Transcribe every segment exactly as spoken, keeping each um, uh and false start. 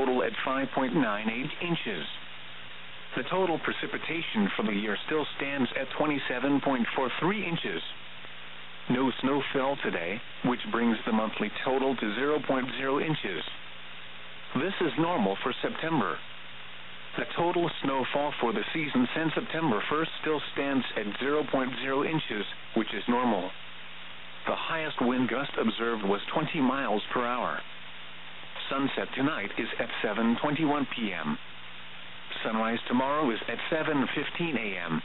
total at five point nine eight inches. The total precipitation for the year still stands at twenty-seven point four three inches. No snow fell today, which brings the monthly total to zero point zero inches. This is normal for September. The total snowfall for the season since September first still stands at zero point zero inches, which is normal. The highest wind gust observed was twenty miles per hour. Sunset tonight is at seven twenty-one p m Sunrise tomorrow is at seven fifteen a m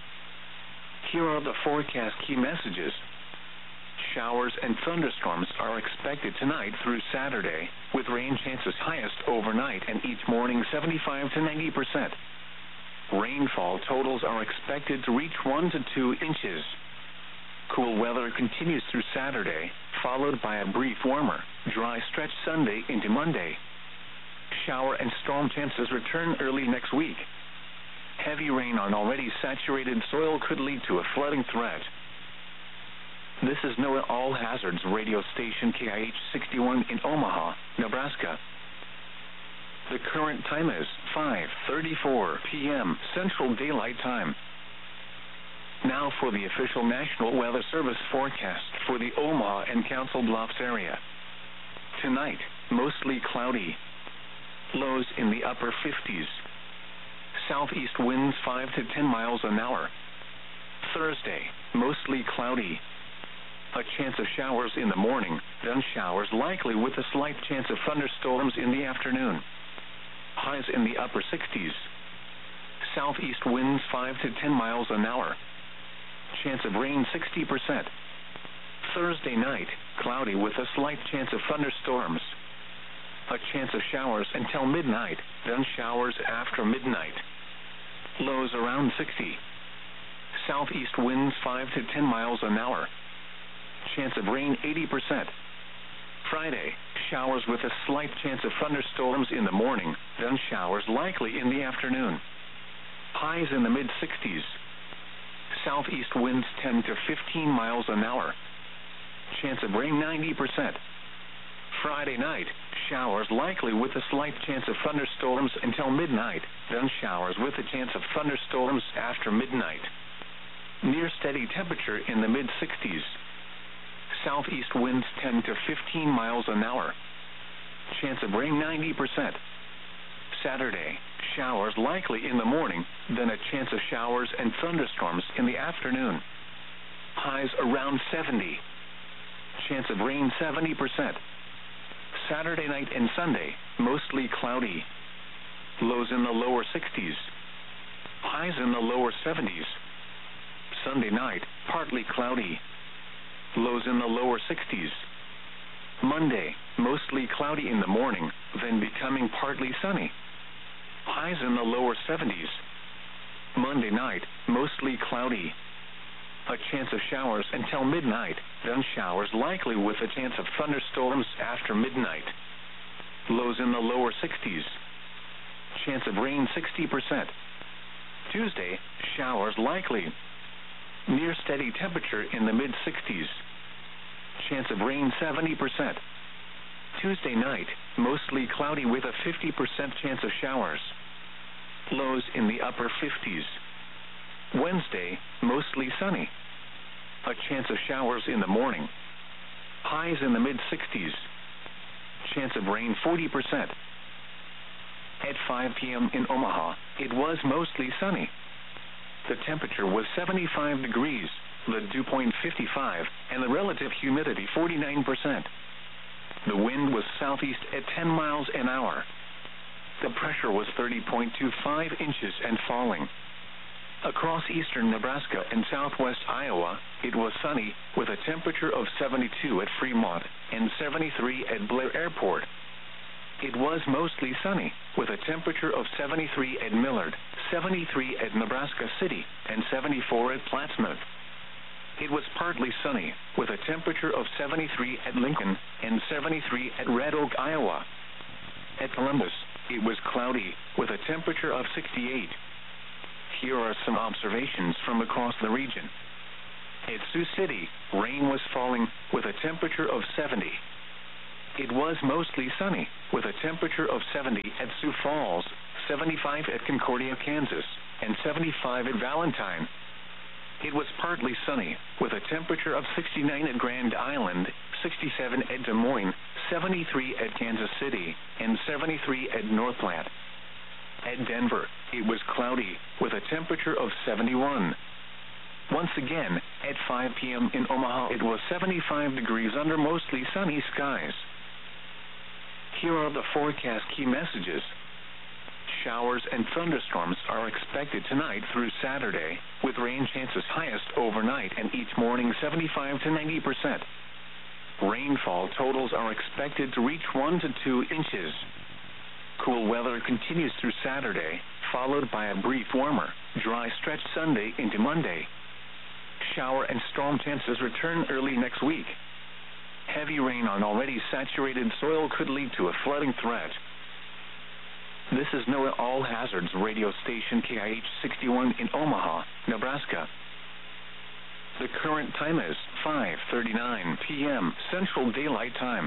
Here are the forecast key messages. Showers and thunderstorms are expected tonight through Saturday, with rain chances highest overnight and each morning seventy-five to ninety percent. Rainfall totals are expected to reach one to two inches. Cool weather continues through Saturday, followed by a brief warmer, dry stretch Sunday into Monday. Shower and storm chances return early next week. Heavy rain on already saturated soil could lead to a flooding threat. This is NOAA All Hazards radio station K I H sixty-one in Omaha, Nebraska. The current time is five thirty-four p m Central Daylight Time. Now for the official National Weather Service forecast for the Omaha and Council Bluffs area. Tonight, mostly cloudy. Lows in the upper fifties. Southeast winds five to ten miles an hour. Thursday, mostly cloudy. A chance of showers in the morning, then showers likely with a slight chance of thunderstorms in the afternoon. Highs in the upper sixties. Southeast winds five to ten miles an hour. Chance of rain sixty percent. Thursday night, cloudy with a slight chance of thunderstorms. A chance of showers until midnight, then showers after midnight. Lows around sixty. Southeast winds five to ten miles an hour. Chance of rain eighty percent. Friday, showers with a slight chance of thunderstorms in the morning, then showers likely in the afternoon. Highs in the mid sixties. Southeast winds ten to fifteen miles an hour. Chance of rain ninety percent. Friday night, showers likely with a slight chance of thunderstorms until midnight, then showers with a chance of thunderstorms after midnight. Near steady temperature in the mid sixties. Southeast winds ten to fifteen miles an hour. Chance of rain ninety percent. Saturday, showers likely in the morning, then a chance of showers and thunderstorms in the afternoon. Highs around seventy. Chance of rain seventy percent. Saturday night and Sunday, mostly cloudy. Lows in the lower sixties. Highs in the lower seventies. Sunday night, partly cloudy. Lows in the lower sixties. Monday, mostly cloudy in the morning, then becoming partly sunny. Highs in the lower seventies. Monday night, mostly cloudy. A chance of showers until midnight, then showers likely with a chance of thunderstorms after midnight. Lows in the lower sixties. Chance of rain sixty percent. Tuesday, showers likely. Near steady temperature in the mid sixties. Chance of rain seventy percent. Tuesday night, mostly cloudy with a fifty percent chance of showers. Lows in the upper fifties. Wednesday, mostly sunny. A chance of showers in the morning. Highs in the mid sixties. Chance of rain forty percent. At five p m in Omaha, it was mostly sunny. The temperature was seventy-five degrees, the dew point fifty-five, and the relative humidity forty-nine percent. The wind was southeast at ten miles an hour. The pressure was thirty point two five inches and falling. Across eastern Nebraska and southwest Iowa, it was sunny, with a temperature of seventy-two at Fremont and seventy-three at Blair Airport. It was mostly sunny, with a temperature of seventy-three at Millard, seventy-three at Nebraska City, and seventy-four at Plattsmouth. It was partly sunny, with a temperature of seventy-three at Lincoln and seventy-three at Red Oak, Iowa. At Columbus, it was cloudy, with a temperature of sixty-eight. Here are some observations from across the region. At Sioux City, rain was falling, with a temperature of seventy. It was mostly sunny, with a temperature of seventy at Sioux Falls, seventy-five at Concordia, Kansas, and seventy-five at Valentine. It was partly sunny, with a temperature of sixty-nine at Grand Island, sixty-seven at Des Moines, seventy-three at Kansas City, and seventy-three at North Platte. At Denver, it was cloudy, with a temperature of seventy-one. Once again, at five p.m. in Omaha, it was seventy-five degrees under mostly sunny skies. Here are the forecast key messages. Showers and thunderstorms are expected tonight through Saturday, with rain chances highest overnight and each morning seventy-five to ninety percent. Rainfall totals are expected to reach one to two inches. Cool weather continues through Saturday, followed by a brief warmer, dry stretch Sunday into Monday. Shower and storm chances return early next week. Heavy rain on already saturated soil could lead to a flooding threat. This is NOAA All Hazards radio station K I H sixty-one in Omaha, Nebraska. The current time is five thirty-nine p.m. Central Daylight Time.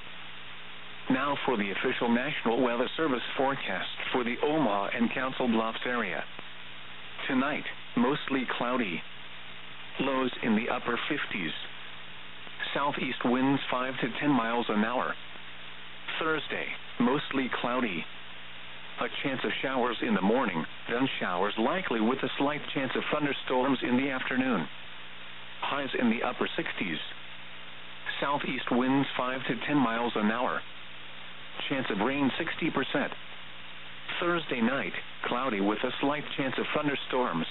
Now for the official National Weather Service forecast for the Omaha and Council Bluffs area. Tonight, mostly cloudy. Lows in the upper fifties. Southeast winds five to ten miles an hour. Thursday, mostly cloudy. A chance of showers in the morning, then showers likely with a slight chance of thunderstorms in the afternoon. Highs in the upper sixties. Southeast winds five to ten miles an hour. Chance of rain sixty percent. Thursday night, cloudy with a slight chance of thunderstorms.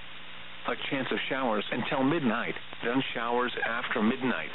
A chance of showers until midnight, then showers after midnight.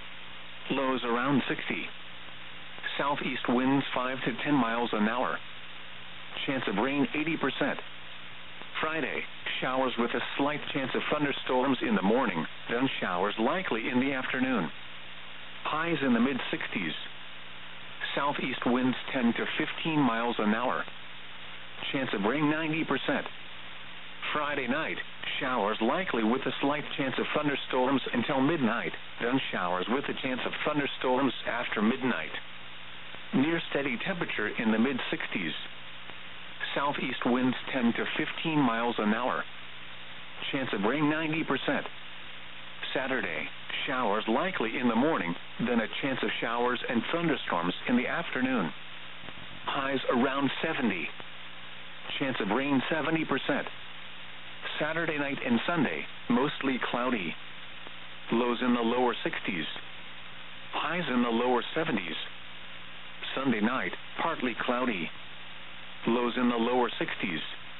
Lows around sixty. Southeast winds five to ten miles an hour. Chance of rain eighty percent. Friday, showers with a slight chance of thunderstorms in the morning, then showers likely in the afternoon. Highs in the mid sixties. Southeast winds ten to fifteen miles an hour. Chance of rain ninety percent. Friday night, showers likely with a slight chance of thunderstorms until midnight, then showers with a chance of thunderstorms after midnight. Near steady temperature in the mid sixties. Southeast winds ten to fifteen miles an hour. Chance of rain ninety percent. Saturday, showers likely in the morning, then a chance of showers and thunderstorms in the afternoon. Highs around seventy. Chance of rain seventy percent. Saturday night and Sunday, mostly cloudy. Lows in the lower sixties. Highs in the lower seventies. Sunday night, partly cloudy. Lows in the lower sixties.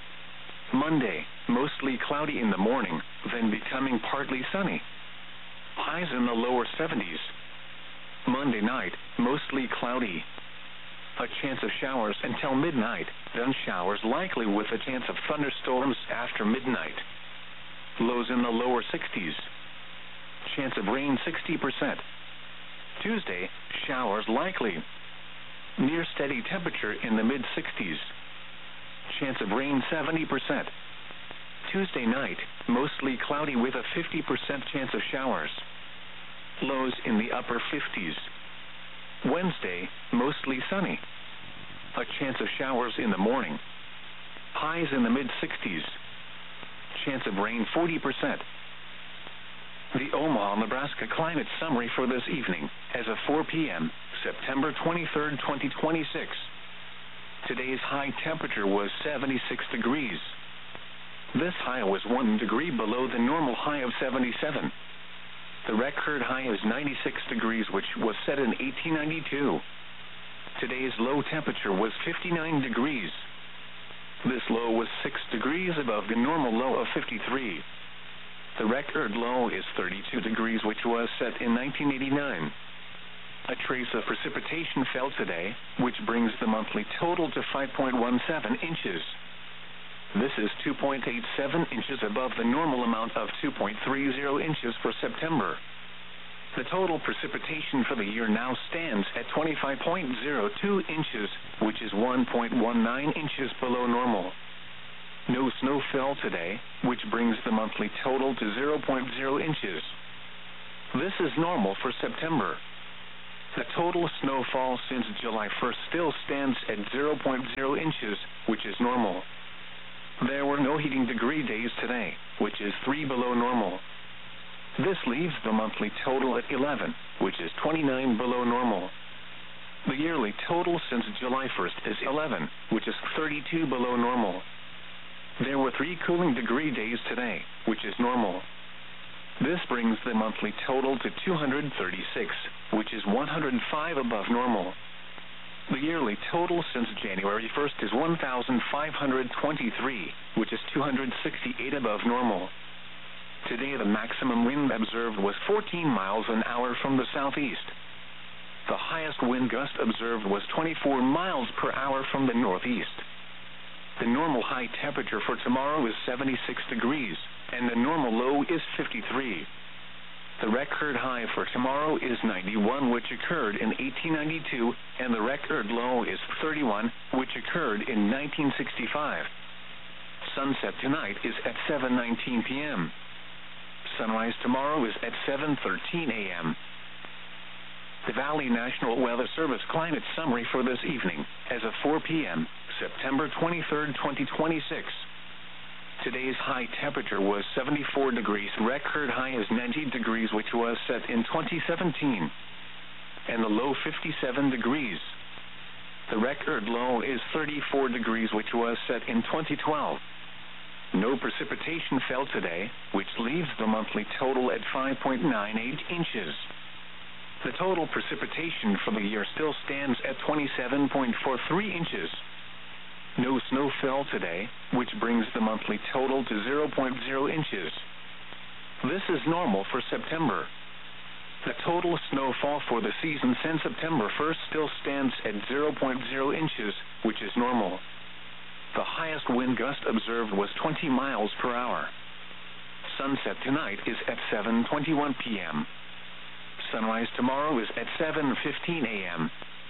Monday, mostly cloudy in the morning, then becoming partly sunny. Highs in the lower seventies. Monday night, mostly cloudy. A chance of showers until midnight, then showers likely with a chance of thunderstorms after midnight. Lows in the lower sixties. Chance of rain sixty percent. Tuesday, showers likely. Near steady temperature in the mid sixties. Chance of rain seventy percent. Tuesday night, mostly cloudy with a fifty percent chance of showers. Lows in the upper fifties. Wednesday, mostly sunny. A chance of showers in the morning. Highs in the mid sixties. Chance of rain forty percent. The Omaha, Nebraska climate summary for this evening, as of four p.m., September twenty-third, twenty twenty-six. Today's high temperature was seventy-six degrees. This high was one degree below the normal high of seventy-seven. The record high is ninety-six degrees, which was set in eighteen ninety-two. Today's low temperature was fifty-nine degrees. This low was six degrees above the normal low of fifty-three. The record low is thirty-two degrees, which was set in nineteen eighty-nine. A trace of precipitation fell today, which brings the monthly total to five point one seven inches. This is two point eight seven inches above the normal amount of two point three zero inches for September. The total precipitation for the year now stands at twenty-five point zero two inches, which is one point one nine inches below normal. No snow fell today, which brings the monthly total to zero point zero inches. This is normal for September. The total snowfall since July first still stands at zero point zero inches, which is normal. There were no heating degree days today, which is three below normal. This leaves the monthly total at eleven, which is twenty-nine below normal. The yearly total since July first is eleven, which is thirty-two below normal. There were three cooling degree days today, which is normal. This brings the monthly total to two hundred thirty-six, which is one hundred five above normal. The yearly total since January first is one thousand five hundred twenty-three, which is two hundred sixty-eight above normal. Today the maximum wind observed was fourteen miles an hour from the southeast. The highest wind gust observed was twenty-four miles per hour from the northeast. The normal high temperature for tomorrow is seventy-six degrees, and the normal low is fifty-three. The record high for tomorrow is ninety-one, which occurred in eighteen ninety-two, and the record low is thirty-one, which occurred in nineteen sixty-five. Sunset tonight is at seven nineteen p m Sunrise tomorrow is at seven thirteen a m The Valley National Weather Service climate summary for this evening, as of four p m, September twenty-third, twenty twenty-six. Today's high temperature was seventy-four degrees. Record high is ninety degrees, which was set in twenty seventeen. And the low fifty-seven degrees. The record low is thirty-four degrees, which was set in twenty twelve. No precipitation fell today, which leaves the monthly total at five point nine eight inches. The total precipitation for the year still stands at twenty-seven point four three inches. No snow fell today, which brings the monthly total to zero point zero inches. This is normal for September. The total snowfall for the season since September first still stands at zero point zero inches, which is normal. The highest wind gust observed was twenty miles per hour. Sunset tonight is at seven twenty-one p m Sunrise tomorrow is at seven fifteen a m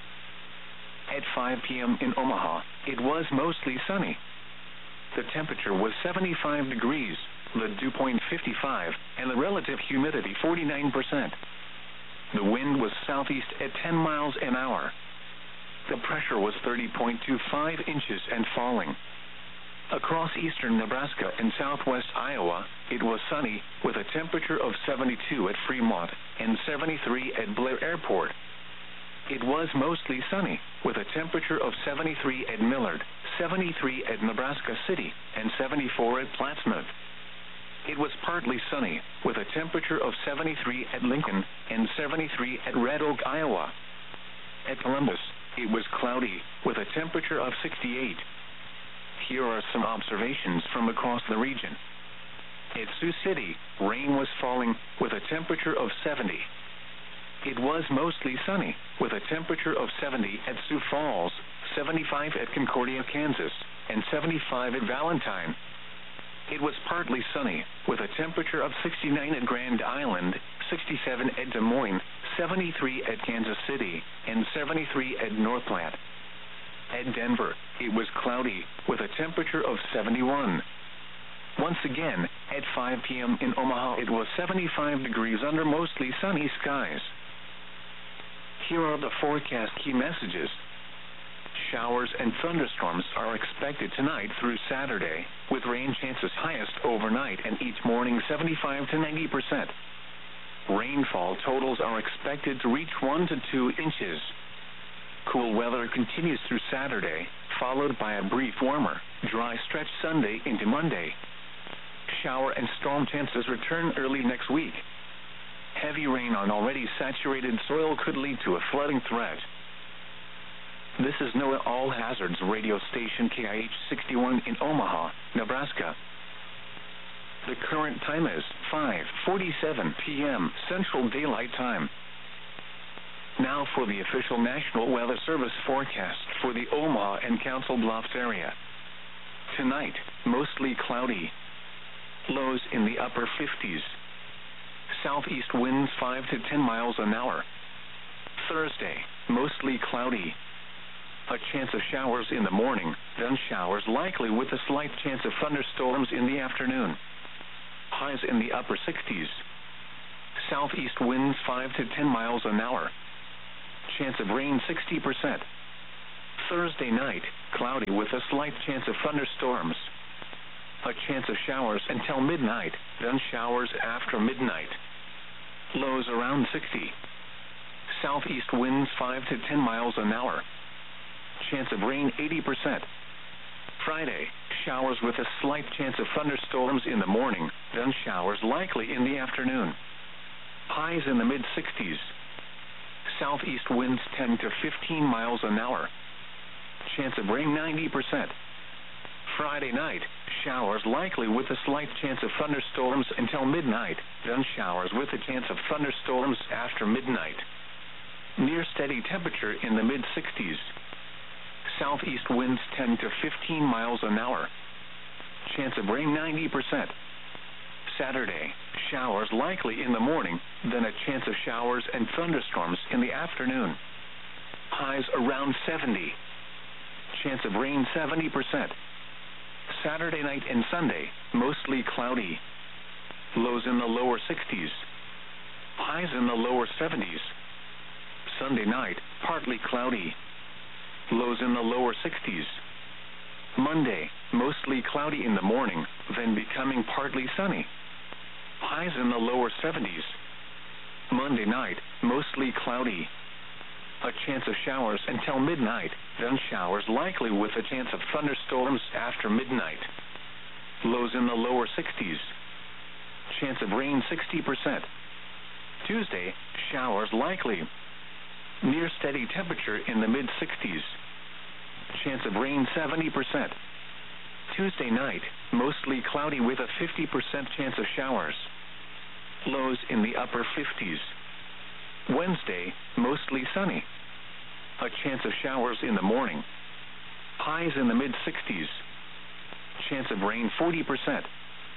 At five p m in Omaha, it was mostly sunny. The temperature was seventy-five degrees, the dew point fifty-five, and the relative humidity forty-nine percent. The wind was southeast at ten miles an hour. The pressure was thirty point two five inches and falling. Across eastern Nebraska and southwest Iowa, it was sunny, with a temperature of seventy-two at Fremont and seventy-three at Blair Airport. It was mostly sunny, with a temperature of seventy-three at Millard, seventy-three at Nebraska City, and seventy-four at Plattsmouth. It was partly sunny, with a temperature of seventy-three at Lincoln and seventy-three at Red Oak, Iowa. At Columbus, it was cloudy, with a temperature of sixty-eight. Here are some observations from across the region. At Sioux City, rain was falling, with a temperature of seventy. It was mostly sunny, with a temperature of seventy at Sioux Falls, seventy-five at Concordia, Kansas, and seventy-five at Valentine. It was partly sunny, with a temperature of sixty-nine at Grand Island, sixty-seven at Des Moines, seventy-three at Kansas City, and seventy-three at North Platte. At Denver, it was cloudy, with a temperature of seventy-one. Once again, at five p m in Omaha, it was seventy-five degrees under mostly sunny skies. Here are the forecast key messages. Showers and thunderstorms are expected tonight through Saturday, with rain chances highest overnight and each morning seventy-five to ninety percent. Rainfall totals are expected to reach one to two inches. Cool weather continues through Saturday, followed by a brief warmer, dry stretch Sunday into Monday. Shower and storm chances return early next week. Heavy rain on already saturated soil could lead to a flooding threat. This is NOAA All Hazards radio station K I H sixty-one in Omaha, Nebraska. The current time is five forty-seven p m Central Daylight Time. Now for the official National Weather Service forecast for the Omaha and Council Bluffs area. Tonight, mostly cloudy. Lows in the upper fifties. Southeast winds five to ten miles an hour. Thursday, mostly cloudy. A chance of showers in the morning, then showers likely with a slight chance of thunderstorms in the afternoon. Highs in the upper sixties. Southeast winds five to ten miles an hour. Chance of rain sixty percent. Thursday night, cloudy with a slight chance of thunderstorms. A chance of showers until midnight, then showers after midnight. Lows around sixty. Southeast winds five to ten miles an hour. Chance of rain eighty percent. Friday, showers with a slight chance of thunderstorms in the morning, then showers likely in the afternoon. Highs in the mid-sixties. Southeast winds ten to fifteen miles an hour. Chance of rain ninety percent. Friday night, showers likely with a slight chance of thunderstorms until midnight, then showers with a chance of thunderstorms after midnight. Near steady temperature in the mid-sixties. Southeast winds ten to fifteen miles an hour. Chance of rain ninety percent. Saturday, showers likely in the morning, then a chance of showers and thunderstorms in the afternoon. Highs around seventy. Chance of rain seventy percent. Saturday night and Sunday, mostly cloudy. Lows in the lower sixties. Highs in the lower seventies. Sunday night, partly cloudy. Lows in the lower sixties. Monday, mostly cloudy in the morning, then becoming partly sunny. Highs in the lower seventies. Monday night, mostly cloudy. A chance of showers until midnight, then showers likely with a chance of thunderstorms after midnight. Lows in the lower sixties. Chance of rain sixty percent. Tuesday, showers likely. Near steady temperature in the mid-sixties. Chance of rain seventy percent. Tuesday night, mostly cloudy with a fifty percent chance of showers. Lows in the upper fifties. Wednesday, mostly sunny. A chance of showers in the morning. Highs in the mid-sixties. Chance of rain forty percent.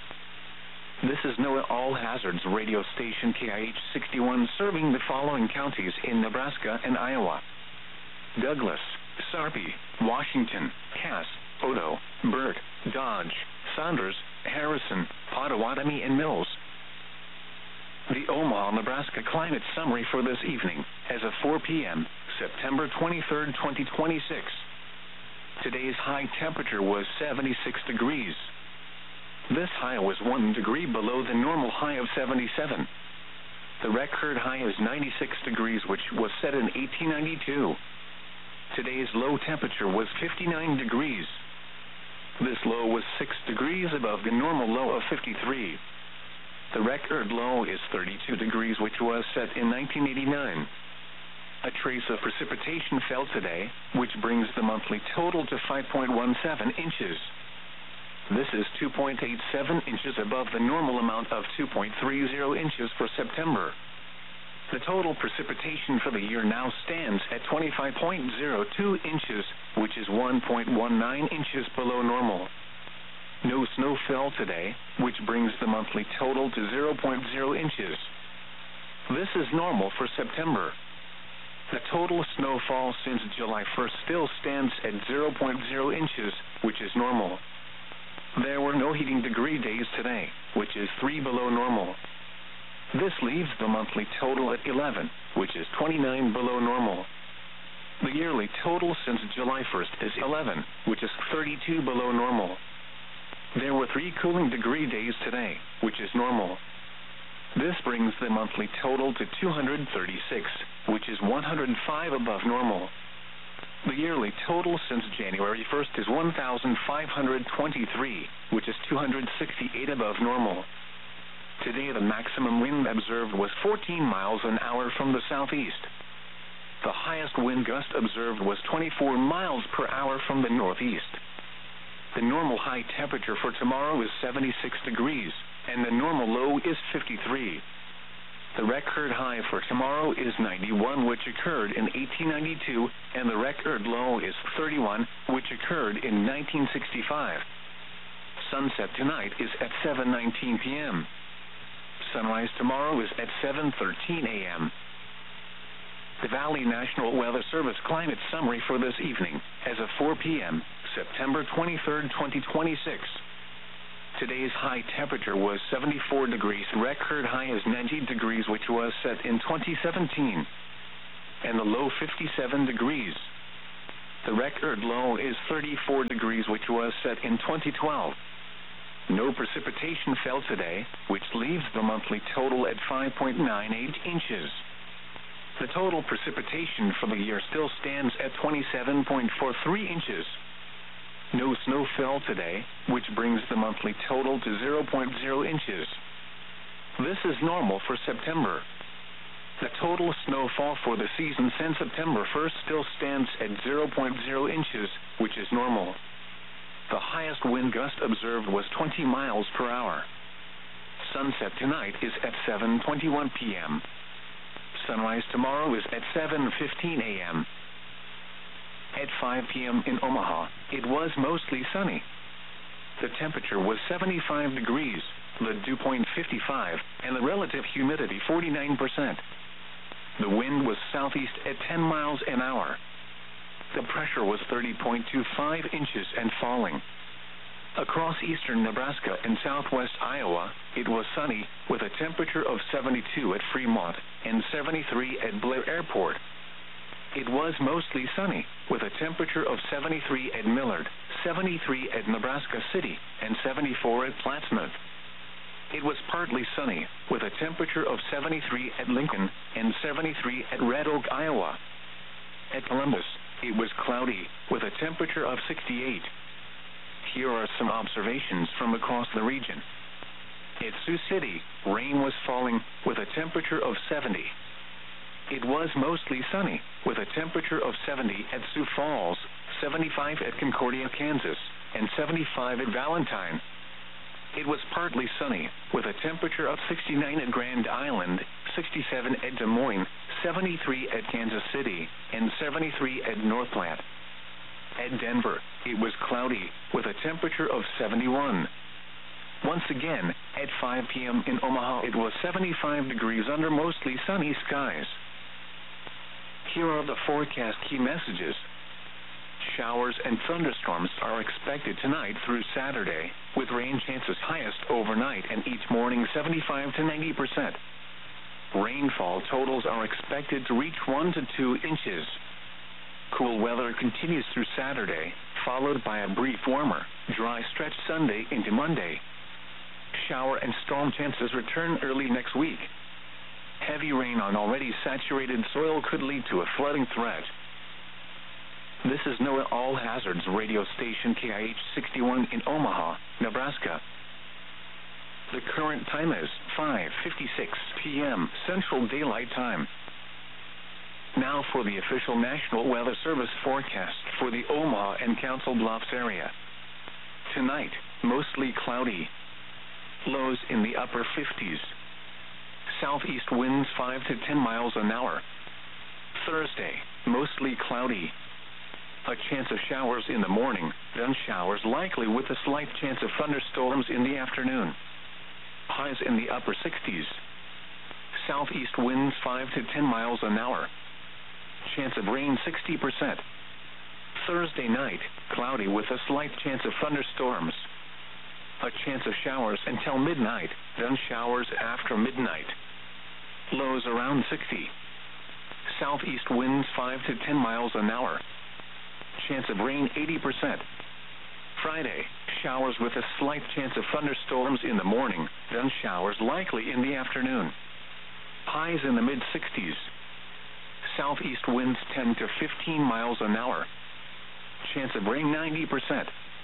This is NOAA All Hazards radio station K I H sixty-one, serving the following counties in Nebraska and Iowa: Douglas, Sarpy, Washington, Cass, Odo, Burt, Dodge, Saunders, Harrison, Pottawatomie, and Mills. The Omaha, Nebraska climate summary for this evening, as of four p.m., September twenty-third, twenty twenty-six. Today's high temperature was seventy-six degrees. This high was one degree below the normal high of seventy-seven. The record high is ninety-six degrees, which was set in eighteen ninety-two. Today's low temperature was fifty-nine degrees. This low was six degrees above the normal low of fifty-three. The record low is thirty-two degrees, which was set in nineteen eighty-nine. A trace of precipitation fell today, which brings the monthly total to five point one seven inches. This is two point eight seven inches above the normal amount of two point three zero inches for September. The total precipitation for the year now stands at twenty-five point zero two inches, which is one point one nine inches below normal. No snow fell today, which brings the monthly total to zero point zero inches. This is normal for September. The total snowfall since July first still stands at zero point zero inches, which is normal. There were no heating degree days today, which is three below normal. This leaves the monthly total at eleven, which is twenty-nine below normal. The yearly total since July first is eleven, which is thirty-two below normal. There were three cooling degree days today, which is normal. This brings the monthly total to two hundred thirty-six, which is one hundred five above normal. The yearly total since January first is one thousand five hundred twenty-three, which is two hundred sixty-eight above normal. Today the maximum wind observed was fourteen miles an hour from the southeast. The highest wind gust observed was twenty-four miles per hour from the northeast. The normal high temperature for tomorrow is seventy-six degrees, and the normal low is fifty-three. The record high for tomorrow is ninety-one, which occurred in eighteen ninety-two, and the record low is thirty-one, which occurred in nineteen sixty-five. Sunset tonight is at seven nineteen p.m. Sunrise tomorrow is at seven thirteen a.m. The Valley National Weather Service climate summary for this evening, as of four p.m., September twenty-third, twenty twenty-six. Today's high temperature was seventy-four degrees. Record high is ninety degrees, which was set in twenty seventeen. and the low fifty-seven degrees. The record low is thirty-four degrees, which was set in twenty twelve. No precipitation fell today, which leaves the monthly total at five point nine eight inches. The total precipitation for the year still stands at twenty-seven point four three inches. No snow fell today, which brings the monthly total to zero point zero inches. This is normal for September. The total snowfall for the season since September first still stands at zero point zero inches, which is normal. The highest wind gust observed was twenty miles per hour. Sunset tonight is at seven twenty-one p m Sunrise tomorrow is at seven fifteen a m At five p m in Omaha, it was mostly sunny. The temperature was seventy-five degrees, the dew point fifty-five, and the relative humidity forty-nine percent. The wind was southeast at ten miles an hour. The pressure was thirty point two five inches and falling. Across eastern Nebraska and southwest Iowa, it was sunny, with a temperature of seventy-two at Fremont and seventy-three at Blair Airport. It was mostly sunny, with a temperature of seventy-three at Millard, seventy-three at Nebraska City, and seventy-four at Plattsmouth. It was partly sunny, with a temperature of seventy-three at Lincoln and seventy-three at Red Oak, Iowa. At Columbus, it was cloudy, with a temperature of sixty-eight. Here are some observations from across the region. At Sioux City, rain was falling, with a temperature of seventy. It was mostly sunny, with a temperature of seventy at Sioux Falls, seventy-five at Concordia, Kansas, and seventy-five at Valentine. It was partly sunny, with a temperature of sixty-nine at Grand Island, sixty-seven at Des Moines, seventy-three at Kansas City, and seventy-three at North Platte. At Denver, it was cloudy, with a temperature of seventy-one. Once again, at five p m in Omaha, it was seventy-five degrees under mostly sunny skies. Here are the forecast key messages. Showers and thunderstorms are expected tonight through Saturday, with rain chances highest overnight and each morning seventy-five to ninety percent. Rainfall totals are expected to reach one to two inches. Cool weather continues through Saturday, followed by a brief warmer, dry stretch Sunday into Monday. Shower and storm chances return early next week. Heavy rain on already saturated soil could lead to a flooding threat. This is NOAA All Hazards radio station K I H sixty-one in Omaha, Nebraska. The current time is five fifty-six p m Central Daylight Time. Now for the official National Weather Service forecast for the Omaha and Council Bluffs area. Tonight, mostly cloudy. Lows in the upper fifties. Southeast winds five to ten miles an hour. Thursday, mostly cloudy. A chance of showers in the morning, then showers likely with a slight chance of thunderstorms in the afternoon. Highs in the upper sixties. Southeast winds five to ten miles an hour. Chance of rain sixty percent. Thursday night, cloudy with a slight chance of thunderstorms. A chance of showers until midnight, then showers after midnight. Lows around sixty. Southeast winds five to ten miles an hour. Chance of rain eighty percent. Friday, showers with a slight chance of thunderstorms in the morning, then showers likely in the afternoon. Highs in the mid sixties. Southeast winds ten to fifteen miles an hour. Chance of rain ninety percent.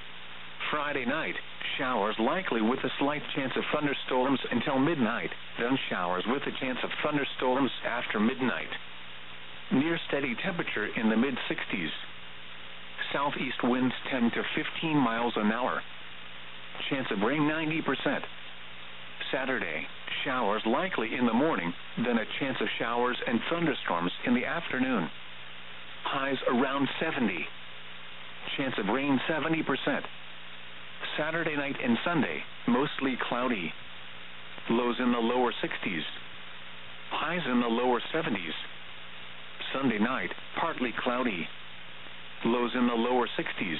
Friday night, showers likely with a slight chance of thunderstorms until midnight, then showers with a chance of thunderstorms after midnight. Near steady temperature in the mid sixties. Southeast winds ten to fifteen miles an hour. Chance of rain ninety percent. Saturday, showers likely in the morning, then a chance of showers and thunderstorms in the afternoon. Highs around seventy. Chance of rain seventy percent. Saturday night and Sunday, mostly cloudy. Lows in the lower sixties. Highs in the lower seventies. Sunday night, partly cloudy. Lows in the lower sixties.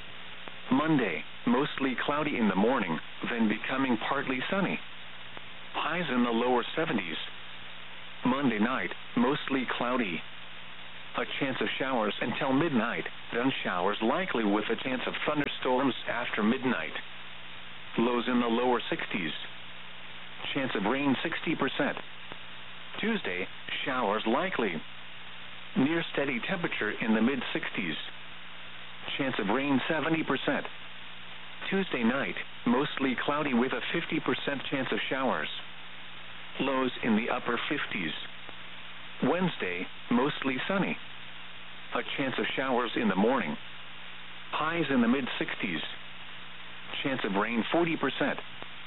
Monday, mostly cloudy in the morning, then becoming partly sunny. Highs in the lower seventies. Monday night, mostly cloudy. A chance of showers until midnight, then showers likely with a chance of thunderstorms after midnight. Lows in the lower sixties. Chance of rain sixty percent. Tuesday, showers likely. Near steady temperature in the mid sixties. Chance of rain seventy percent. Tuesday night, mostly cloudy with a fifty percent chance of showers. Lows in the upper fifties. Wednesday, mostly sunny. A chance of showers in the morning. Highs in the mid sixties. Chance of rain forty percent.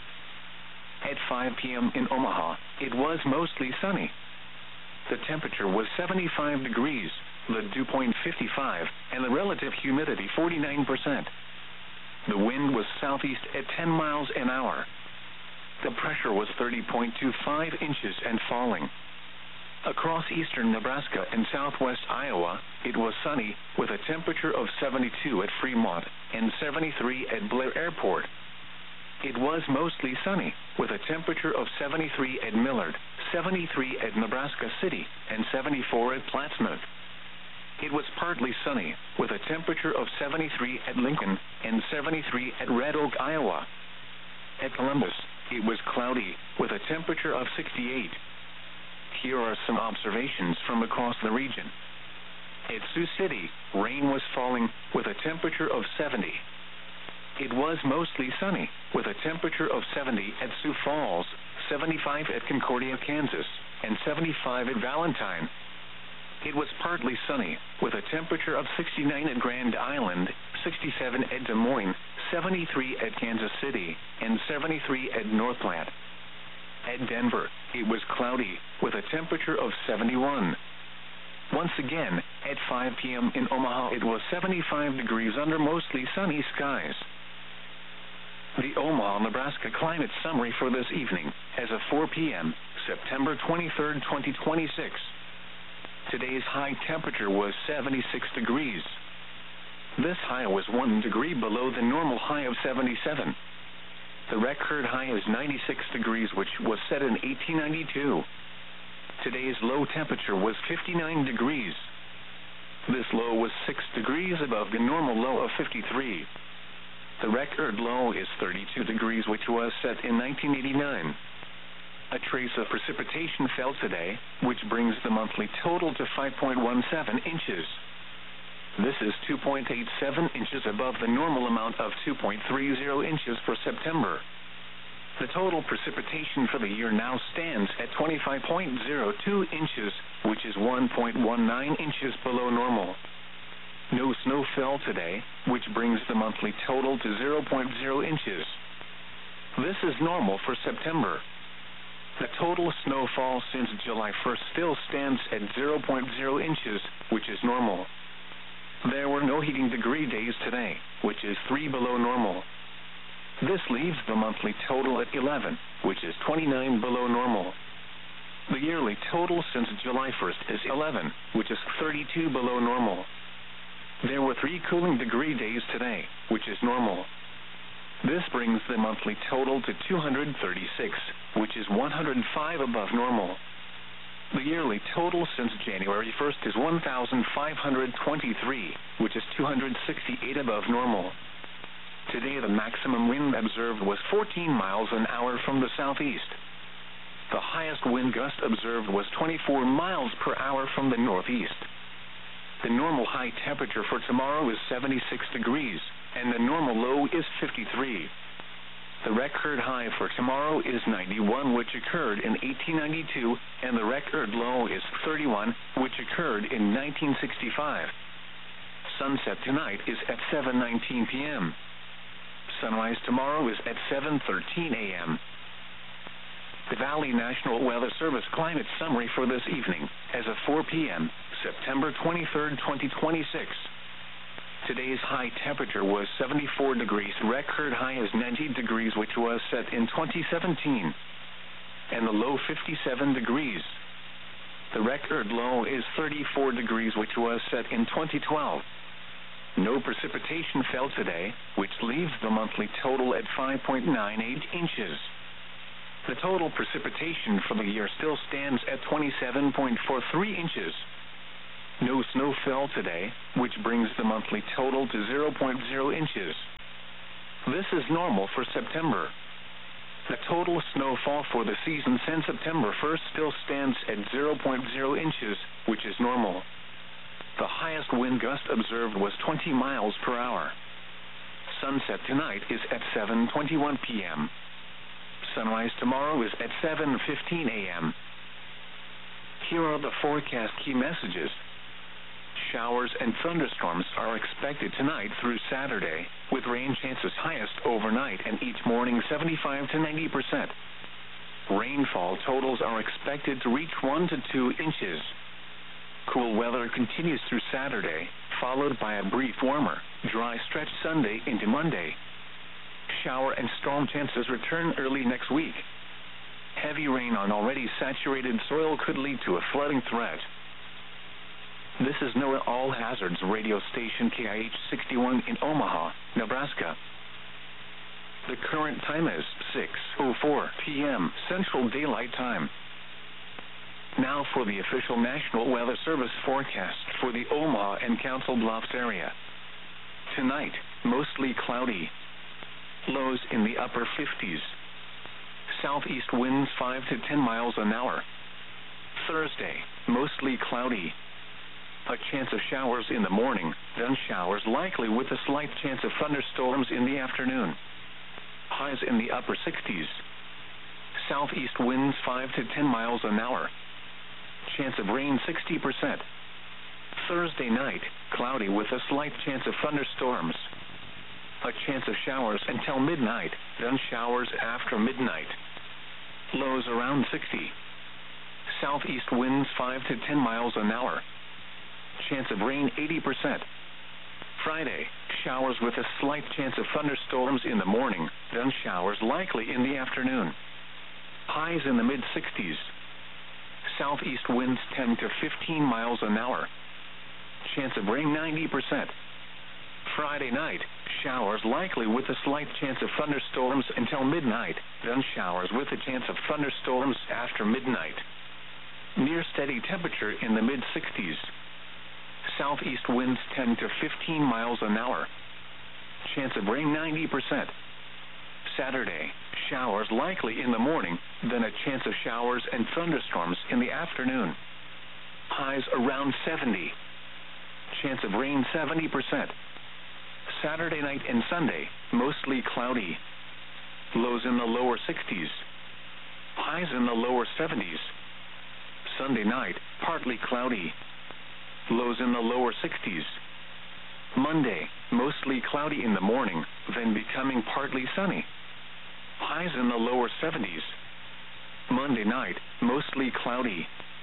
At five p.m. in Omaha, it was mostly sunny. The temperature was seventy-five degrees, the dew point fifty-five, and the relative humidity forty-nine percent. The wind was southeast at ten miles an hour. The pressure was thirty point two five inches and falling. Across eastern Nebraska and southwest Iowa, it was sunny, with a temperature of seventy-two at Fremont and seventy-three at Blair Airport. It was mostly sunny, with a temperature of seventy-three at Millard, seventy-three at Nebraska City, and seventy-four at Plattsmouth. It was partly sunny, with a temperature of seventy-three at Lincoln and seventy-three at Red Oak, Iowa. At Columbus, it was cloudy, with a temperature of sixty-eight. Here are some observations from across the region. At Sioux City, rain was falling, with a temperature of seventy. It was mostly sunny, with a temperature of seventy at Sioux Falls, seventy-five at Concordia, Kansas, and seventy-five at Valentine. It was partly sunny, with a temperature of sixty-nine at Grand Island, sixty-seven at Des Moines, seventy-three at Kansas City, and seventy-three at North Platte. At Denver, it was cloudy, with a temperature of seventy-one. Once again, at five p.m. in Omaha, it was seventy-five degrees under mostly sunny skies. The Omaha, Nebraska climate summary for this evening, as of four p.m., September twenty-third, twenty twenty-six. Today's high temperature was seventy-six degrees. This high was one degree below the normal high of seventy-seven. The record high is ninety-six degrees, which was set in eighteen ninety-two. Today's low temperature was fifty-nine degrees. This low was six degrees above the normal low of fifty-three. The record low is thirty-two degrees, which was set in nineteen eighty-nine. A trace of precipitation fell today, which brings the monthly total to five point one seven inches. This is two point eight seven inches above the normal amount of two point three zero inches for September. The total precipitation for the year now stands at twenty-five point zero two inches, which is one point one nine inches below normal. No snow fell today, which brings the monthly total to zero point zero inches. This is normal for September. The total snowfall since July first still stands at zero point zero inches, which is normal. There were no heating degree days today, which is three below normal. This leaves the monthly total at eleven, which is twenty-nine below normal. The yearly total since July first is eleven, which is thirty-two below normal. There were three cooling degree days today, which is normal. This brings the monthly total to two hundred thirty-six, which is one hundred five above normal. The yearly total since January first is one thousand five hundred twenty-three, which is two hundred sixty-eight above normal. Today the maximum wind observed was fourteen miles an hour from the southeast. The highest wind gust observed was twenty-four miles per hour from the northeast. The normal high temperature for tomorrow is seventy-six degrees, and the normal low is fifty-three. The record high for tomorrow is ninety-one, which occurred in eighteen ninety-two, and the record low is thirty-one, which occurred in nineteen sixty-five. Sunset tonight is at seven nineteen p.m. Sunrise tomorrow is at seven thirteen a.m. The Valley National Weather Service climate summary for this evening, as of four p.m., September twenty-third, twenty twenty-six. Today's high temperature was seventy-four degrees. Record high is ninety degrees, which was set in twenty seventeen. And the low fifty-seven degrees. The record low is thirty-four degrees, which was set in twenty twelve. No precipitation fell today, which leaves the monthly total at five point nine eight inches. The total precipitation for the year still stands at twenty-seven point four three inches. No snow fell today, which brings the monthly total to zero point zero inches. This is normal for September. The total snowfall for the season since September first still stands at zero point zero inches, which is normal. The highest wind gust observed was twenty miles per hour. Sunset tonight is at seven twenty-one p m Sunrise tomorrow is at seven fifteen a m Here are the forecast key messages. Showers and thunderstorms are expected tonight through Saturday, with rain chances highest overnight and each morning seventy-five to ninety percent. Rainfall totals are expected to reach one to two inches. Cool weather continues through Saturday, followed by a brief warmer, dry stretch Sunday into Monday. Shower and storm chances return early next week. Heavy rain on already saturated soil could lead to a flooding threat. This is NOAA All Hazards radio station K I H sixty-one in Omaha, Nebraska. The current time is six oh four p m Central Daylight Time. Now for the official National Weather Service forecast for the Omaha and Council Bluffs area. Tonight, mostly cloudy. Lows in the upper fifties. Southeast winds five to ten miles an hour. Thursday, mostly cloudy. A chance of showers in the morning, then showers likely with a slight chance of thunderstorms in the afternoon. Highs in the upper sixties. Southeast winds five to ten miles an hour. Chance of rain sixty percent. Thursday night, cloudy with a slight chance of thunderstorms. A chance of showers until midnight, then showers after midnight. Lows around sixty. Southeast winds five to ten miles an hour. Chance of rain eighty percent. Friday, showers with a slight chance of thunderstorms in the morning, then showers likely in the afternoon. Highs in the mid sixties. Southeast winds ten to fifteen miles an hour. Chance of rain ninety percent. Friday night, showers likely with a slight chance of thunderstorms until midnight, then showers with a chance of thunderstorms after midnight. Near steady temperature in the mid sixties. Southeast winds ten to fifteen miles an hour. Chance of rain ninety percent. Saturday, showers likely in the morning, then a chance of showers and thunderstorms in the afternoon. Highs around seventy. Chance of rain seventy percent. Saturday night and Sunday, mostly cloudy. Lows in the lower sixties. Highs in the lower seventies. Sunday night, partly cloudy. Lows in the lower sixties. Monday, mostly cloudy in the morning, then becoming partly sunny. Highs in the lower seventies. Monday night, mostly cloudy.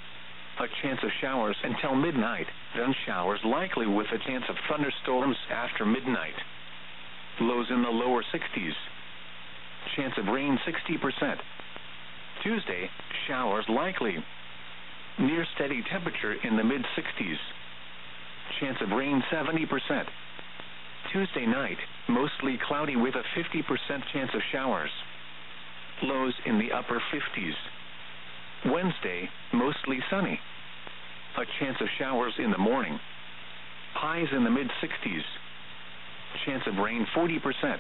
A chance of showers until midnight, then showers likely with a chance of thunderstorms after midnight. Lows in the lower sixties. Chance of rain sixty percent. Tuesday, showers likely. Near steady temperature in the mid sixties. Chance of rain seventy percent. Tuesday night, mostly cloudy with a fifty percent chance of showers. Lows in the upper fifties. Wednesday, mostly sunny. A chance of showers in the morning. Highs in the mid sixties. Chance of rain forty percent.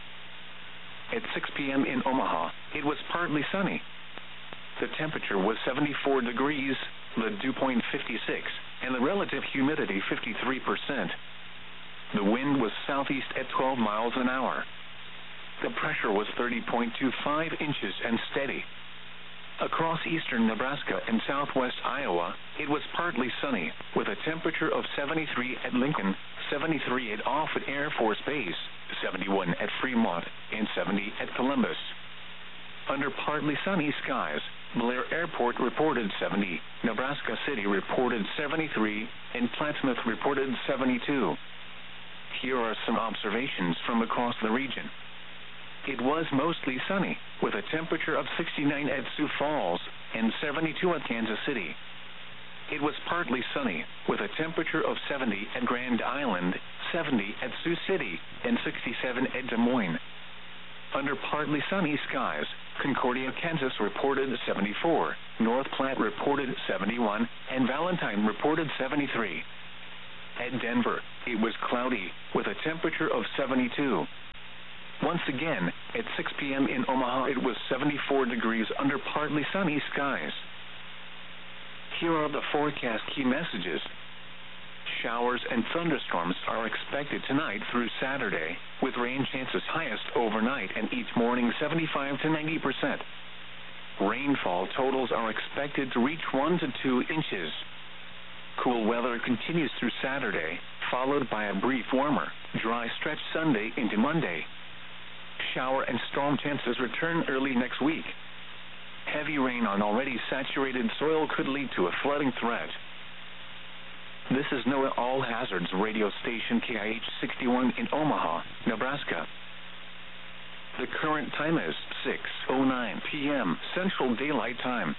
At six p m in Omaha, it was partly sunny. The temperature was seventy-four degrees, the dew point fifty-six, and the relative humidity fifty-three percent. The wind was southeast at twelve miles an hour. The pressure was thirty point two five inches and steady. Across eastern Nebraska and southwest Iowa, it was partly sunny, with a temperature of seventy-three at Lincoln, seventy-three at Offutt Air Force Base, seventy-one at Fremont, and seventy at Columbus. Under partly sunny skies, Blair Airport reported seventy, Nebraska City reported seventy-three, and Plattsmouth reported seventy-two. Here are some observations from across the region. It was mostly sunny, with a temperature of sixty-nine at Sioux Falls and seventy-two at Kansas City. It was partly sunny, with a temperature of seventy at Grand Island, seventy at Sioux City, and sixty-seven at Des Moines. Under partly sunny skies, Concordia, Kansas reported seventy-four, North Platte reported seventy-one, and Valentine reported seventy-three. At Denver, it was cloudy, with a temperature of seventy-two. Once again, at six p.m. in Omaha, it was seventy-four degrees under partly sunny skies. Here are the forecast key messages. Showers and thunderstorms are expected tonight through Saturday, with rain chances highest overnight and each morning seventy-five to ninety percent. Rainfall totals are expected to reach one to two inches. Cool weather continues through Saturday, followed by a brief warmer, dry stretch Sunday into Monday. Shower and storm chances return early next week. Heavy rain on already saturated soil could lead to a flooding threat. This is NOAA All Hazards radio station K I H sixty-one in Omaha, Nebraska. The current time is six oh nine p.m. Central Daylight Time.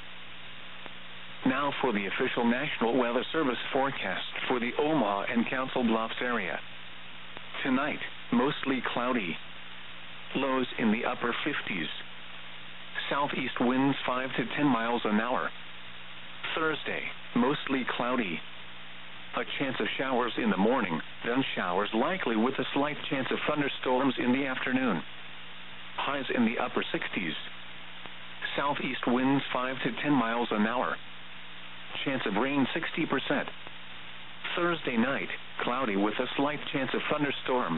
Now for the official National Weather Service forecast for the Omaha and Council Bluffs area. Tonight, mostly cloudy. Lows in the upper fifties. Southeast winds five to ten miles an hour. Thursday, mostly cloudy. A chance of showers in the morning, then showers likely with a slight chance of thunderstorms in the afternoon. Highs in the upper sixties. Southeast winds five to ten miles an hour. Chance of rain sixty percent. Thursday night, cloudy with a slight chance of thunderstorms.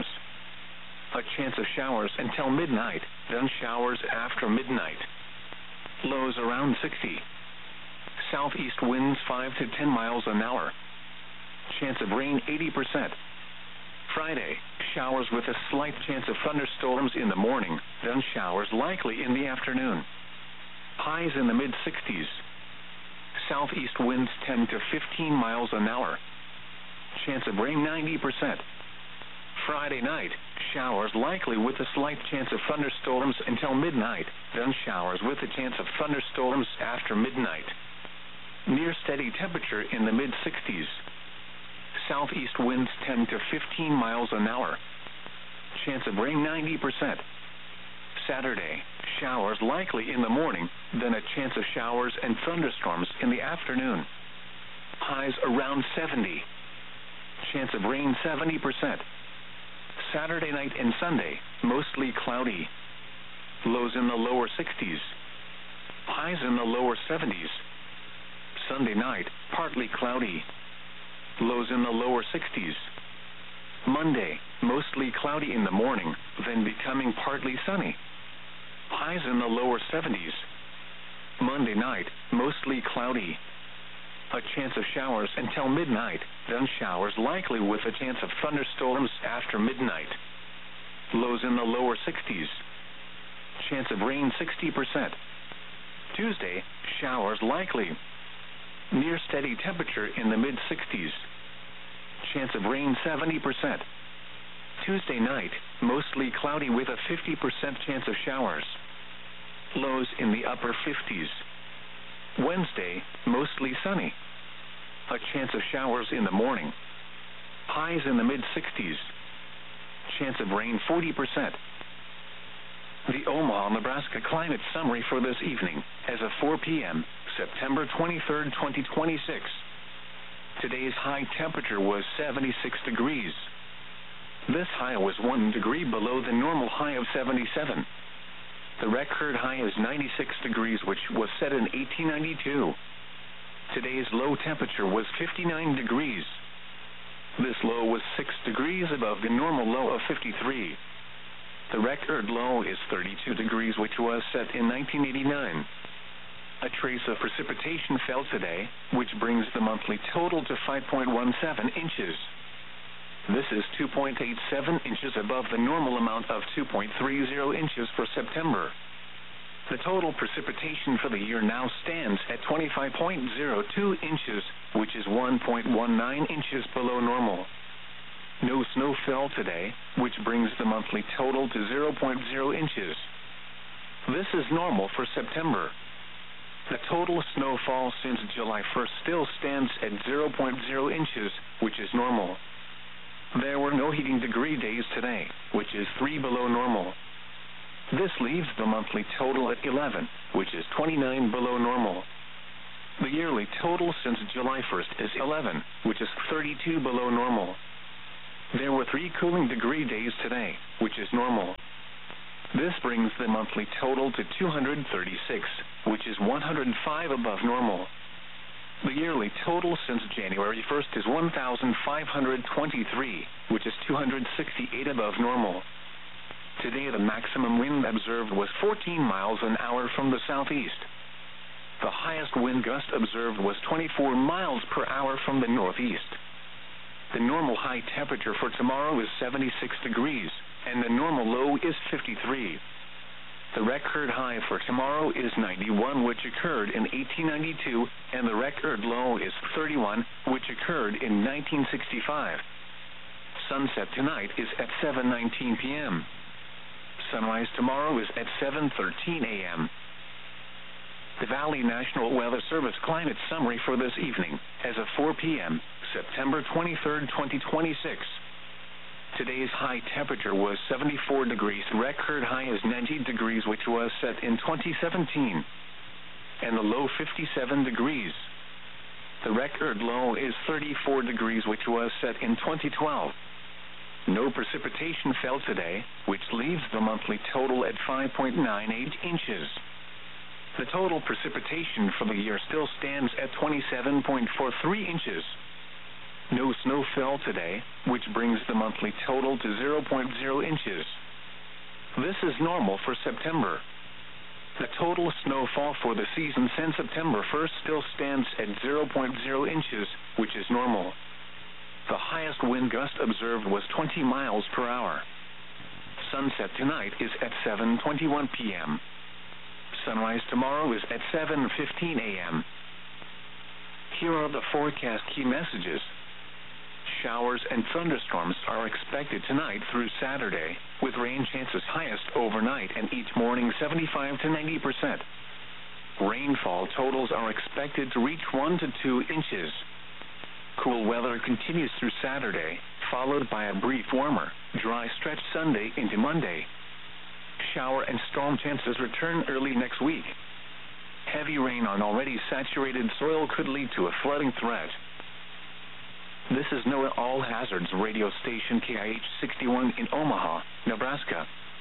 A chance of showers until midnight, then showers after midnight. Lows around sixty. Southeast winds five to ten miles an hour. Chance of rain eighty percent. Friday, showers with a slight chance of thunderstorms in the morning, then showers likely in the afternoon. Highs in the mid-sixties. Southeast winds ten to fifteen miles an hour. Chance of rain ninety percent. Friday night, showers likely with a slight chance of thunderstorms until midnight, then showers with a chance of thunderstorms after midnight. Near steady temperature in the mid-sixties. Southeast winds ten to fifteen miles an hour. Chance of rain ninety percent. Saturday, showers likely in the morning, then a chance of showers and thunderstorms in the afternoon. Highs around seventy. Chance of rain seventy percent. Saturday night and Sunday, mostly cloudy. Lows in the lower sixties. Highs in the lower seventies. Sunday night, partly cloudy. Lows in the lower sixties. Monday, mostly cloudy in the morning, then becoming partly sunny. Highs in the lower seventies. Monday night, mostly cloudy. A chance of showers until midnight, then showers likely with a chance of thunderstorms after midnight. Lows in the lower sixties. Chance of rain sixty percent. Tuesday, showers likely. Near steady temperature in the mid-sixties. Chance of rain seventy percent. Tuesday night, mostly cloudy with a fifty percent chance of showers. Lows in the upper fifties. Wednesday, mostly sunny. A chance of showers in the morning. Highs in the mid-sixties. Chance of rain forty percent. The Omaha, Nebraska climate summary for this evening, as of four p.m., September twenty-third, twenty twenty-six. Today's high temperature was seventy-six degrees. This high was one degree below the normal high of seventy-seven. The record high is ninety-six degrees, which was set in eighteen ninety-two. Today's low temperature was fifty-nine degrees. This low was six degrees above the normal low of fifty-three. The record low is thirty-two degrees, which was set in nineteen eighty-nine. A trace of precipitation fell today, which brings the monthly total to five point one seven inches. This is two point eight seven inches above the normal amount of two point three zero inches for September. The total precipitation for the year now stands at twenty-five point zero two inches, which is one point one nine inches below normal. No snow fell today, which brings the monthly total to zero point zero inches. This is normal for September. The total snowfall since July first still stands at zero point zero inches, which is normal. There were no heating degree days today, which is three below normal. This leaves the monthly total at eleven, which is twenty-nine below normal. The yearly total since July first is eleven, which is thirty-two below normal. There were three cooling degree days today, which is normal. This brings the monthly total to two hundred thirty-six, which is one hundred five above normal. The yearly total since January first is one thousand five hundred twenty-three, which is two hundred sixty-eight above normal. Today the maximum wind observed was fourteen miles an hour from the southeast. The highest wind gust observed was twenty-four miles per hour from the northeast. The normal high temperature for tomorrow is seventy-six degrees, and the normal low is fifty-three. The record high for tomorrow is ninety-one, which occurred in eighteen ninety-two, and the record low is thirty-one, which occurred in nineteen sixty-five. Sunset tonight is at seven nineteen p m Sunrise tomorrow is at seven thirteen a m The Valley National Weather Service climate summary for this evening, as of four p m, September twenty-third, twenty twenty-six. Today's high temperature was seventy-four degrees. Record high is ninety degrees, which was set in twenty seventeen. And the low fifty-seven degrees. The record low is thirty-four degrees, which was set in twenty twelve. No precipitation fell today, which leaves the monthly total at five point nine eight inches. The total precipitation for the year still stands at twenty-seven point four three inches. No snow fell today, which brings the monthly total to zero point zero inches. This is normal for September. The total snowfall for the season since September first still stands at zero point zero inches, which is normal. The highest wind gust observed was twenty miles per hour. Sunset tonight is at seven twenty-one p m Sunrise tomorrow is at seven fifteen a m Here are the forecast key messages. Showers and thunderstorms are expected tonight through Saturday, with rain chances highest overnight and each morning seventy-five to ninety percent. Rainfall totals are expected to reach one to two inches. Cool weather continues through Saturday, followed by a brief warmer, dry stretch Sunday into Monday. Shower and storm chances return early next week. Heavy rain on already saturated soil could lead to a flooding threat. This is NOAA All Hazards radio station K I H sixty-one in Omaha, Nebraska.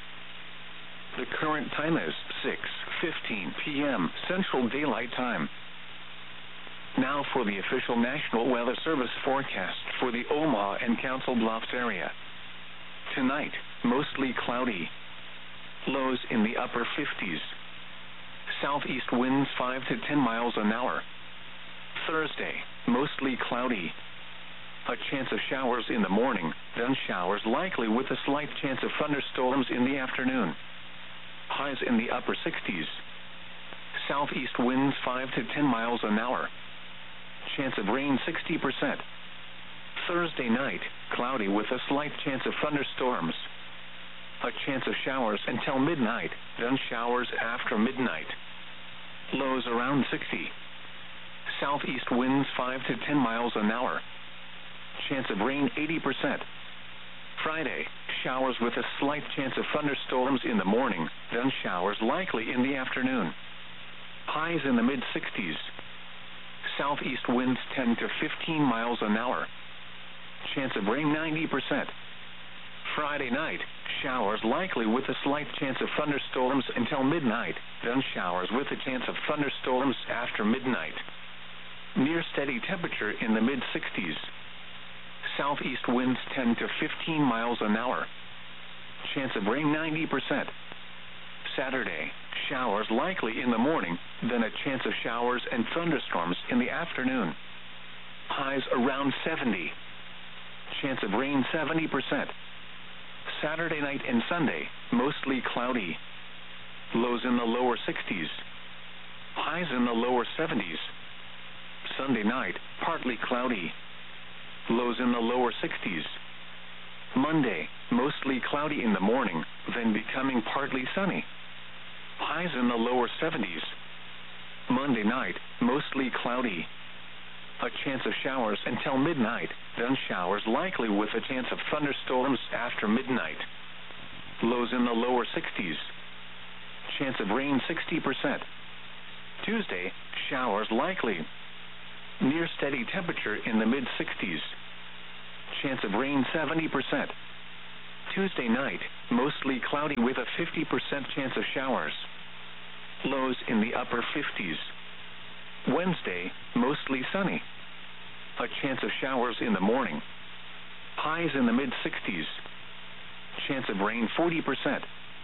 The current time is six fifteen p m Central Daylight Time. Now for the official National Weather Service forecast for the Omaha and Council Bluffs area. Tonight, mostly cloudy. Lows in the upper fifties. Southeast winds five to ten miles an hour. Thursday, mostly cloudy. A chance of showers in the morning, then showers likely with a slight chance of thunderstorms in the afternoon. Highs in the upper sixties. Southeast winds five to ten miles an hour. Chance of rain sixty percent. Thursday night, cloudy with a slight chance of thunderstorms. A chance of showers until midnight, then showers after midnight. Lows around sixty. Southeast winds five to ten miles an hour. Chance of rain eighty percent. Friday, showers with a slight chance of thunderstorms in the morning, then showers likely in the afternoon. Highs in the mid sixties. Southeast winds ten to fifteen miles an hour. Chance of rain ninety percent. Friday night, showers likely with a slight chance of thunderstorms until midnight, then showers with a chance of thunderstorms after midnight. Near steady temperature in the mid sixties. Southeast winds ten to fifteen miles an hour. Chance of rain ninety percent. Saturday, showers likely in the morning, then a chance of showers and thunderstorms in the afternoon. Highs around seventy. Chance of rain seventy percent. Saturday night and Sunday, mostly cloudy. Lows in the lower sixties. Highs in the lower seventies. Sunday night, partly cloudy. Lows in the lower sixties. Monday, mostly cloudy in the morning, then becoming partly sunny. Highs in the lower seventies. Monday night, mostly cloudy. A chance of showers until midnight, then showers likely with a chance of thunderstorms after midnight. Lows in the lower sixties. Chance of rain sixty percent. Tuesday, showers likely. Near steady temperature in the mid sixties. Chance of rain seventy percent. Tuesday night, mostly cloudy with a fifty percent chance of showers. Lows in the upper fifties. Wednesday, mostly sunny. A chance of showers in the morning. Highs in the mid sixties. Chance of rain forty percent.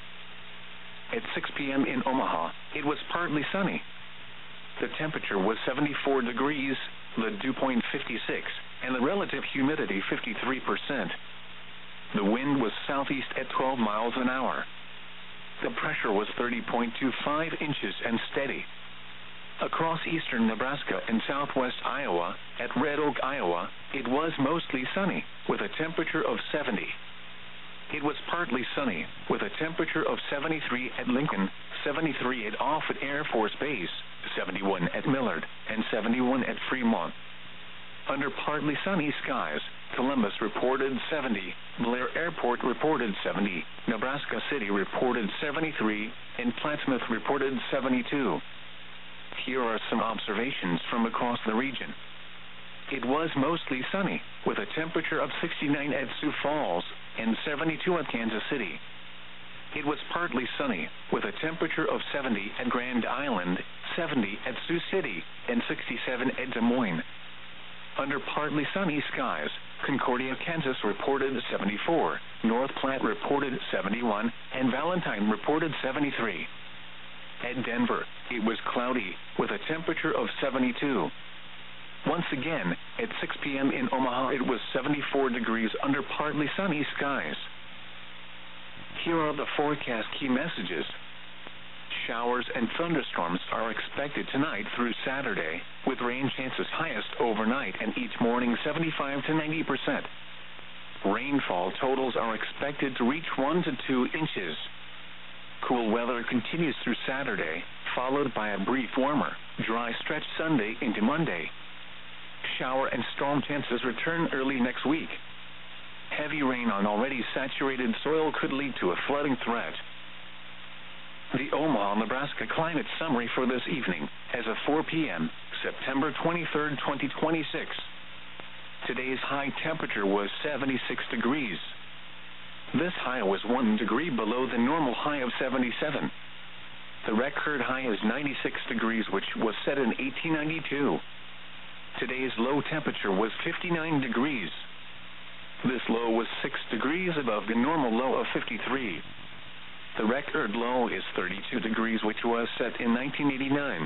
At six p.m. in Omaha, it was partly sunny. The temperature was seventy-four degrees, the dew point fifty-six, and the relative humidity fifty-three percent. The wind was southeast at twelve miles an hour. The pressure was thirty point two five inches and steady. Across eastern Nebraska and southwest Iowa, at Red Oak, Iowa, it was mostly sunny, with a temperature of seventy. It was partly sunny, with a temperature of seventy-three at Lincoln, seventy-three at Offutt Air Force Base, seventy-one at Millard, and seventy-one at Fremont. Under partly sunny skies, Columbus reported seventy, Blair Airport reported seventy, Nebraska City reported seventy-three, and Plattsmouth reported seventy-two. Here are some observations from across the region. It was mostly sunny, with a temperature of sixty-nine at Sioux Falls and seventy-two at Kansas City. It was partly sunny, with a temperature of seventy at Grand Island, seventy at Sioux City, and sixty-seven at Des Moines. Under partly sunny skies, Concordia, Kansas reported seventy-four, North Platte reported seventy-one, and Valentine reported seventy-three. At Denver, it was cloudy, with a temperature of seventy-two. Once again, at six p.m. in Omaha, it was seventy-four degrees under partly sunny skies. Here are the forecast key messages. Showers and thunderstorms are expected tonight through Saturday, with rain chances highest overnight and each morning seventy-five to ninety percent. Rainfall totals are expected to reach one to two inches. Cool weather continues through Saturday, followed by a brief warmer, dry stretch Sunday into Monday. Shower and storm chances return early next week. Heavy rain on already saturated soil could lead to a flooding threat. The Omaha, Nebraska climate summary for this evening, as of four p.m., September twenty-third, twenty twenty-six. Today's high temperature was seventy-six degrees. This high was one degree below the normal high of seventy-seven. The record high is ninety-six degrees, which was set in eighteen ninety-two. Today's low temperature was fifty-nine degrees. This low was six degrees above the normal low of fifty-three. The record low is thirty-two degrees, which was set in nineteen eighty-nine.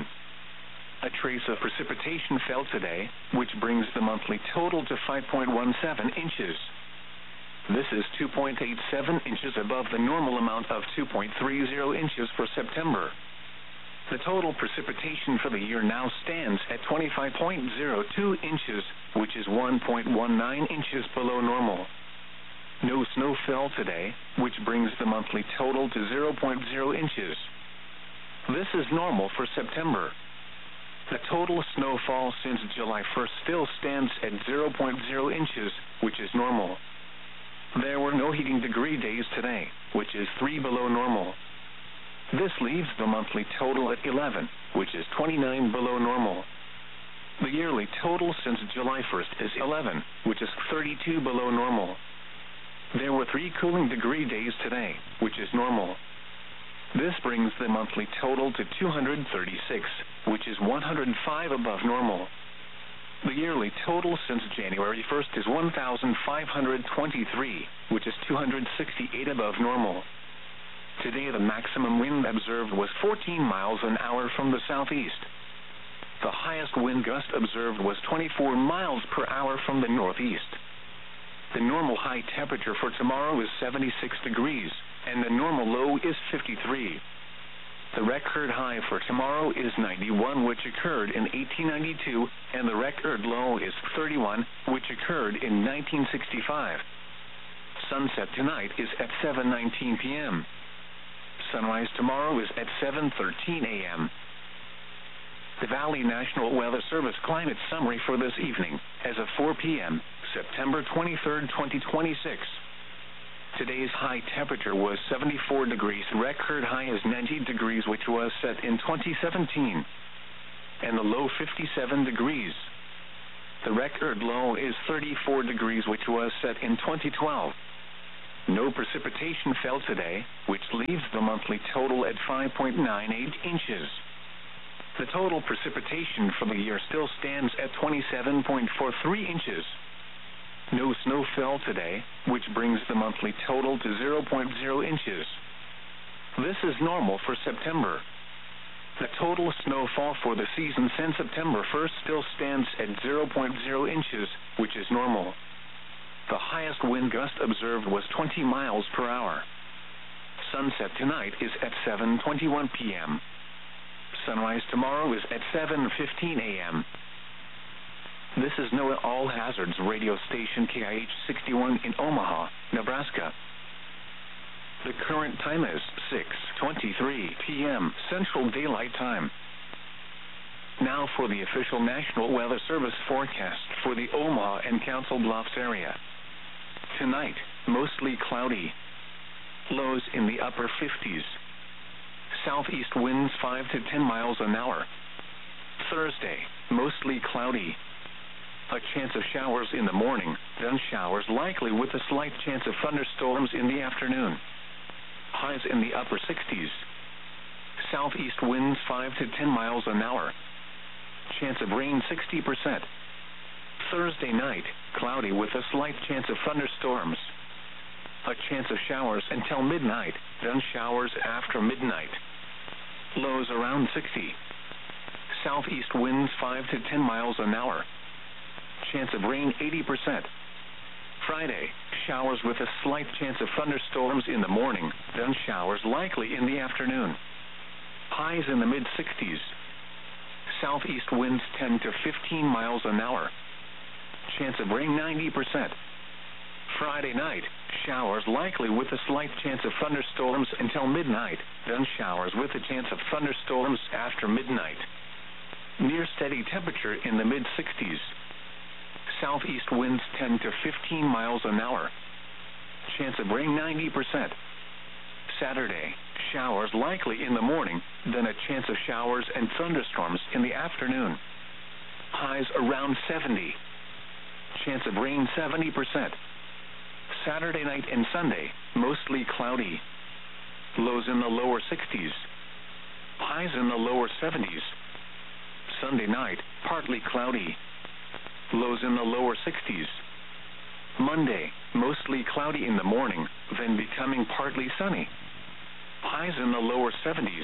A trace of precipitation fell today, which brings the monthly total to five point one seven inches. This is two point eight seven inches above the normal amount of two point three zero inches for September. The total precipitation for the year now stands at twenty-five point zero two inches, which is one point one nine inches below normal. No snow fell today, which brings the monthly total to zero point zero inches. This is normal for September. The total snowfall since July first still stands at zero point zero inches, which is normal. There were no heating degree days today, which is three below normal. This leaves the monthly total at eleven, which is twenty-nine below normal. The yearly total since July first is eleven, which is thirty-two below normal. There were three cooling degree days today, which is normal. This brings the monthly total to two hundred thirty-six, which is one hundred five above normal. The yearly total since January first is one thousand five hundred twenty-three, which is two hundred sixty-eight above normal. Today the maximum wind observed was fourteen miles an hour from the southeast. The highest wind gust observed was twenty-four miles per hour from the northeast. The normal high temperature for tomorrow is seventy-six degrees, and the normal low is fifty-three. The record high for tomorrow is ninety-one, which occurred in eighteen ninety-two, and the record low is thirty-one, which occurred in nineteen sixty-five. Sunset tonight is at seven nineteen p.m. Sunrise tomorrow is at seven thirteen a.m. The Valley National Weather Service climate summary for this evening, as of four p.m., September twenty-third, twenty twenty-six. Today's high temperature was seventy-four degrees. Record high is ninety degrees, which was set in twenty seventeen. and the low fifty-seven degrees. The record low is thirty-four degrees, which was set in twenty twelve. No precipitation fell today, which leaves the monthly total at five point nine eight inches. The total precipitation for the year still stands at twenty-seven point four three inches. No snow fell today, which brings the monthly total to zero point zero inches. This is normal for September. The total snowfall for the season since September first still stands at zero point zero inches, which is normal. The highest wind gust observed was twenty miles per hour. Sunset tonight is at seven twenty-one p m Sunrise tomorrow is at seven fifteen a m This is NOAA All Hazards radio station K I H sixty-one in Omaha, Nebraska. The current time is six twenty-three p m Central Daylight Time. Now for the official National Weather Service forecast for the Omaha and Council Bluffs area. Tonight, mostly cloudy. Lows in the upper fifties. Southeast winds five to ten miles an hour. Thursday, mostly cloudy. A chance of showers in the morning, then showers likely with a slight chance of thunderstorms in the afternoon. Highs in the upper sixties. Southeast winds five to ten miles an hour. Chance of rain sixty percent. Thursday night, cloudy with a slight chance of thunderstorms. A chance of showers until midnight, then showers after midnight. Lows around sixty. Southeast winds five to ten miles an hour. Chance of rain eighty percent. Friday, showers with a slight chance of thunderstorms in the morning, then showers likely in the afternoon. Highs in the mid sixties. Southeast winds ten to fifteen miles an hour. Chance of rain ninety percent. Friday night, showers likely with a slight chance of thunderstorms until midnight, then showers with a chance of thunderstorms after midnight. Near steady temperature in the mid sixties. Southeast winds ten to fifteen miles an hour. Chance of rain ninety percent. Saturday, showers likely in the morning, then a chance of showers and thunderstorms in the afternoon. Highs around seventy. Chance of rain seventy percent. Saturday night and Sunday, mostly cloudy. Lows in the lower sixties. Highs in the lower seventies. Sunday night, partly cloudy. Lows in the lower sixties. Monday, mostly cloudy in the morning, then becoming partly sunny. Highs in the lower seventies.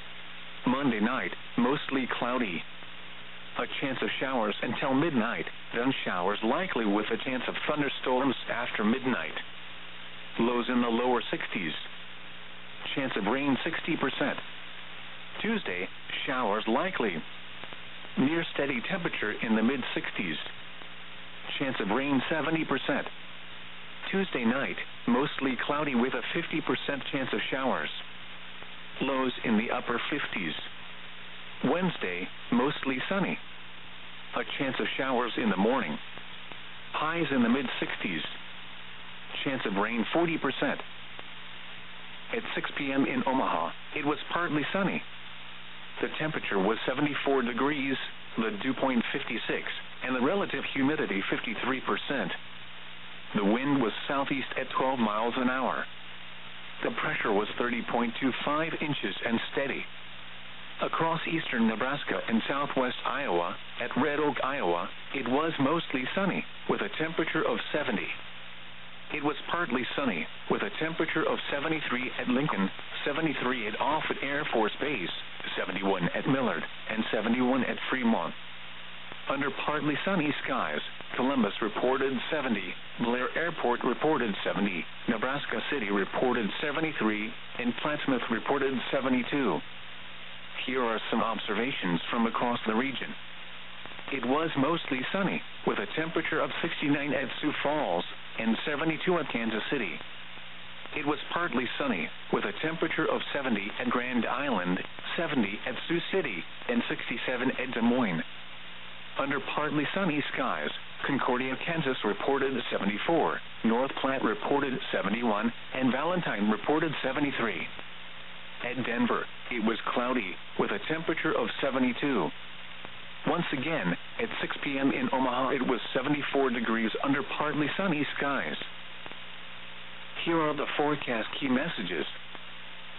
Monday night, mostly cloudy. A chance of showers until midnight, then showers likely with a chance of thunderstorms after midnight. Lows in the lower sixties. Chance of rain sixty percent. Tuesday, showers likely. Near steady temperature in the mid sixties. Chance of rain seventy percent. Tuesday night, mostly cloudy with a fifty percent chance of showers. Lows in the upper fifties. Wednesday, mostly sunny. A chance of showers in the morning. Highs in the mid sixties. Chance of rain forty percent. At six p m in Omaha, it was partly sunny. The temperature was seventy-four degrees, the dew point fifty-six, and the relative humidity fifty-three percent. The wind was southeast at twelve miles an hour. The pressure was thirty point two five inches and steady. Across eastern Nebraska and southwest Iowa, at Red Oak, Iowa, it was mostly sunny, with a temperature of seventy. It was partly sunny, with a temperature of seventy-three at Lincoln, seventy-three at Offutt Air Force Base, seventy-one at Millard, and seventy-one at Fremont. Under partly sunny skies, Columbus reported seventy, Blair Airport reported seventy, Nebraska City reported seventy-three, and Plattsmouth reported seventy-two. Here are some observations from across the region. It was mostly sunny, with a temperature of sixty-nine at Sioux Falls and seventy-two at Kansas City. It was partly sunny, with a temperature of seventy at Grand Island, seventy at Sioux City, and sixty-seven at Des Moines. Under partly sunny skies, Concordia, Kansas reported seventy-four, North Platte reported seventy-one, and Valentine reported seventy-three. At Denver, it was cloudy, with a temperature of seventy-two. Once again, at six p.m. in Omaha, it was seventy-four degrees under partly sunny skies. Here are the forecast key messages